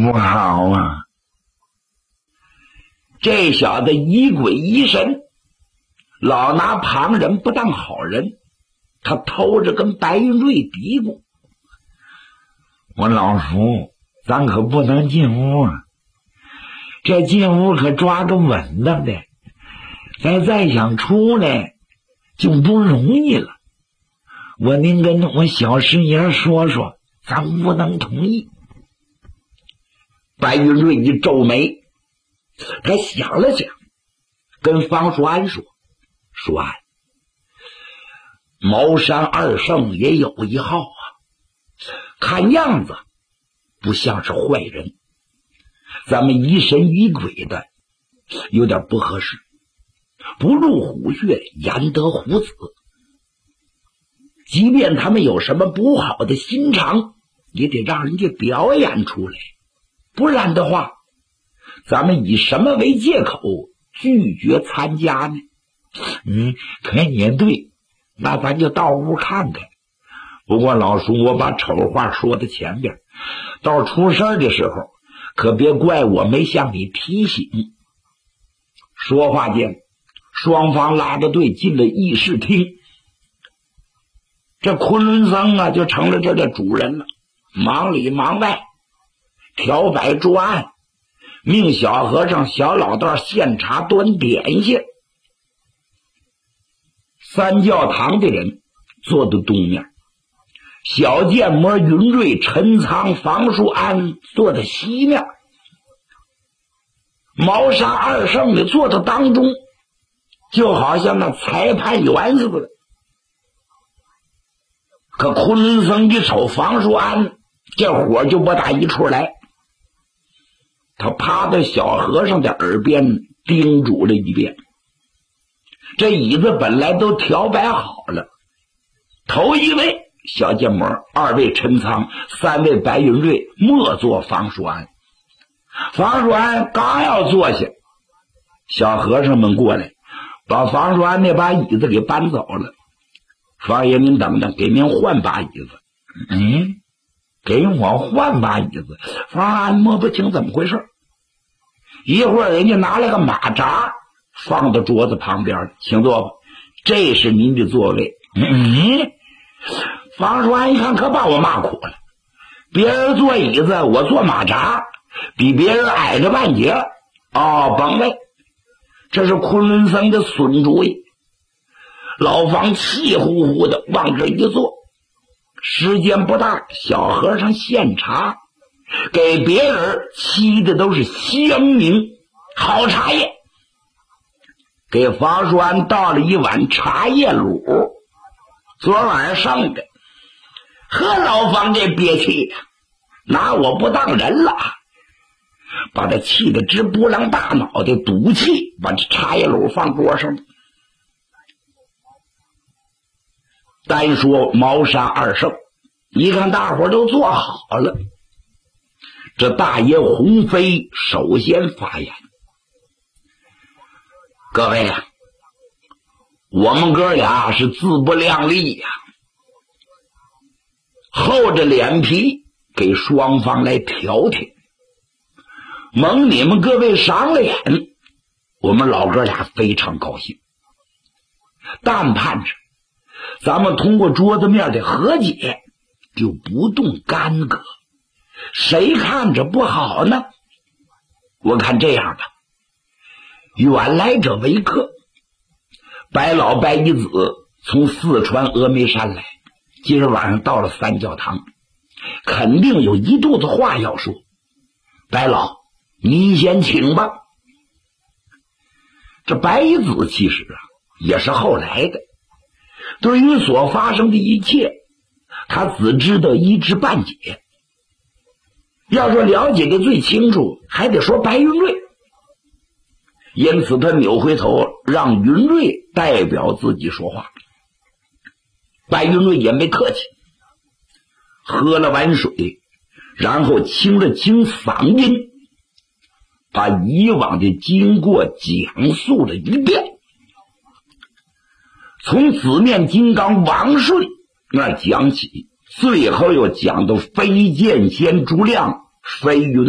不好啊！这小子疑鬼疑神，老拿旁人不当好人。他偷着跟白云瑞嘀咕：“我老叔，咱可不能进屋啊！这进屋可抓个稳当的，咱再想出来就不容易了。我您跟我小师爷说说，咱不能同意。”白云瑞一皱眉，他想了想，跟方淑安说：“淑安，茅山二圣也有一号啊，看样子不像是坏人，咱们疑神疑鬼的有点不合适，不入虎穴焉得虎子。即便他们有什么不好的心肠，也得让人家表演出来，不然的话，咱们以什么为借口拒绝参加呢？”“可也对，那咱就到屋看看。不过老叔，我把丑话说到前边，到出事的时候可别怪我没向你提醒。”说话间，双方拉着队进了议事厅。这昆仑僧啊，就成了这的主人了，忙里忙外，调摆桌案，命小和尚、小老道献茶端点心。三教堂的人坐在东面，小剑魔云瑞、陈仓、房叔安坐在西面，茅山二圣的坐在当中，就好像那裁判员似的。可昆仑僧一瞅房叔安，这火就不打一处来。他趴在小和尚的耳边叮嘱了一遍。这椅子本来都调摆好了，头一位小剑魔，二位陈仓，三位白云瑞，末座房叔安。房叔安刚要坐下，小和尚们过来把房叔安那把椅子给搬走了。房爷您等等，给您换把椅子。给我换把椅子？房安摸不清怎么回事。一会儿人家拿来个马扎放到桌子旁边，请坐吧，这是您的座位。房叔安一看，可把我骂苦了。别人坐椅子，我坐马扎，比别人矮着半截。甭位，这是昆仑僧的损主意。老房气呼呼的往这一坐，时间不大，小和尚献茶，给别人沏的都是香茗好茶叶，给房叔安倒了一碗茶叶卤，昨晚上剩的。和老房这憋气呀，拿我不当人了，把他气得直不啷大脑袋，赌气把这茶叶卤放桌上。单说茅山二圣，一看大伙都坐好了，这大爷洪飞首先发言：“各位啊，我们哥俩是自不量力呀，厚着脸皮给双方来调停，蒙你们各位赏脸，我们老哥俩非常高兴，但盼着咱们通过桌子面的和解，就不动干戈，谁看着不好呢？我看这样吧，远来者为客，白老白一子从四川峨眉山来，今儿晚上到了三教堂，肯定有一肚子话要说。白老，你先请吧。这白一子其实也是后来的，对于所发生的一切，他只知道一知半解。要说了解的最清楚，还得说白云瑞。因此他扭回头让云瑞代表自己说话。白云瑞也没客气，喝了碗水，然后清了清嗓音，把以往的经过讲述了一遍。从紫面金刚王顺那讲起，最后又讲到飞剑仙朱亮、飞云